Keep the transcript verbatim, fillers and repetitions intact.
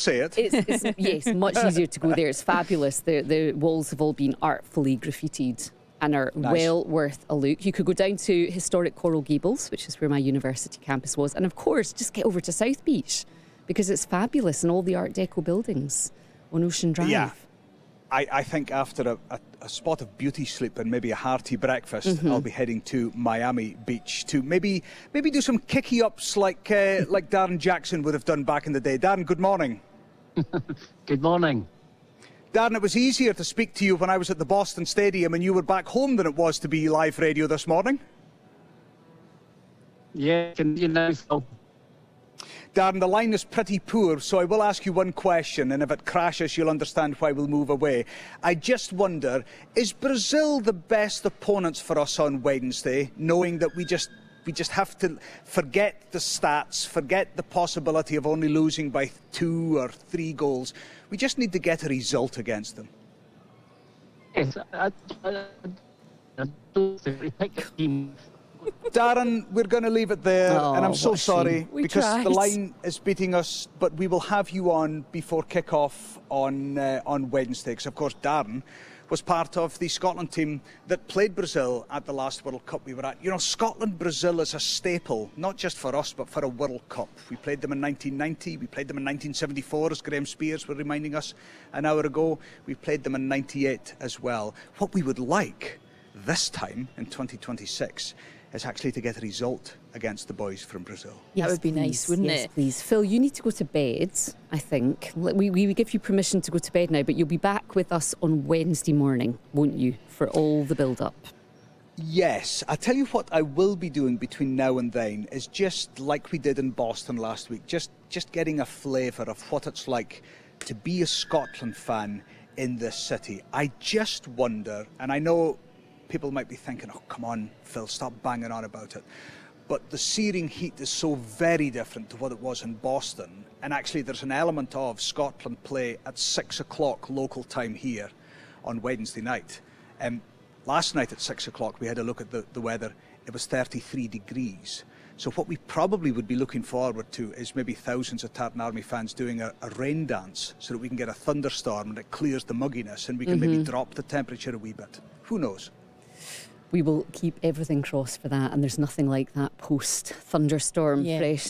say it. It's, it's yes, much easier to go there. It's fabulous. The the walls have all been artfully graffitied and are Nice. well worth a look. You could go down to historic Coral Gables, which is where my university campus was, and of course, just get over to South Beach because it's fabulous and all the Art Deco buildings on Ocean Drive. Yeah. I, I think after a, a, a spot of beauty sleep and maybe a hearty breakfast, Mm-hmm. I'll be heading to Miami Beach to maybe maybe do some kicky ups like uh, like Darren Jackson would have done back in the day. Darren, good morning. Good morning. Darren, it was easier to speak to you when I was at the Boston Stadium and you were back home than it was to be live radio this morning. Yeah, can you know, Phil? Darren, the line is pretty poor, so I will ask you one question, and if it crashes, you'll understand why we'll move away. I just wonder, is Brazil the best opponents for us on Wednesday, knowing that we just we just have to forget the stats, forget the possibility of only losing by two or three goals? We just need to get a result against them. Yes, I, I, I don't think we pick a team. Darren, we're going to leave it there, Oh, and I'm so what a shame. sorry We because tried. the line is beating us. But we will have you on before kick-off on uh, on Wednesday, because of course Darren was part of the Scotland team that played Brazil at the last World Cup we were at. You know, Scotland-Brazil is a staple, not just for us, but for a World Cup. We played them in nineteen ninety, we played them in nineteen seventy-four, as Graham Spears were reminding us an hour ago. We played them in ninety-eight as well. What we would like this time in twenty twenty-six is actually to get a result against the boys from Brazil. Yes, That would be please. nice, wouldn't Yes, it? please. Phil, you need to go to bed, I think. We, we, we give you permission to go to bed now, but you'll be back with us on Wednesday morning, won't you, for all the build-up? Yes, I tell you what I will be doing between now and then is just like we did in Boston last week, just, just getting a flavour of what it's like to be a Scotland fan in this city. I just wonder, and I know people might be thinking, oh, come on, Phil, stop banging on about it. But the searing heat is so very different to what it was in Boston. And actually, there's an element of Scotland play at six o'clock local time here on Wednesday night. Um, last night at six o'clock, we had a look at the, the weather. It was thirty-three degrees. So what we probably would be looking forward to is maybe thousands of Tartan Army fans doing a, a rain dance so that we can get a thunderstorm and it clears the mugginess and we can Mm-hmm. maybe drop the temperature a wee bit. Who knows? We will keep everything crossed for that, and there's nothing like that post-thunderstorm Yeah. fresh